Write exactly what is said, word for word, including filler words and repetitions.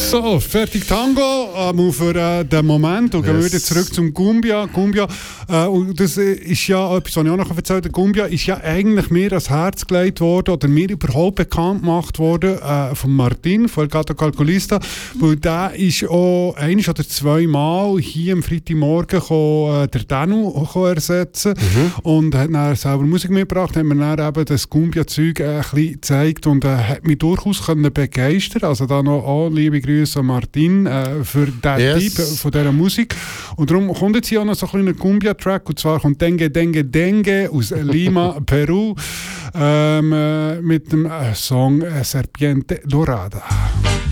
So, fertig Tango, ähm, für äh, den Moment. Und yes. gehen wir wieder zurück zum Cumbia. Cumbia äh, und das ist ja etwas, was ich auch noch erzählt habe. Cumbia ist ja eigentlich mir ans Herz gelegt worden oder mir überhaupt bekannt gemacht worden äh, von Martin, von El Gato Calculista. Weil der ist auch ein oder zweimal hier am Freitagmorgen äh, der Danu ersetzen mhm. und hat dann selber Musik mitgebracht, hat mir dann eben das Cumbia-Zeug äh, ein bisschen gezeigt und äh, hat mich durchaus können begeistern. Also da noch auch liebe Grüße an Martin äh, für den yes. Typ von dieser Musik. Und darum kommt jetzt hier auch noch so ein kleiner Cumbia-Track, und zwar kommt Dengue, Dengue, Dengue aus Lima, Peru, ähm, äh, mit dem äh, Song Serpiente Dorada.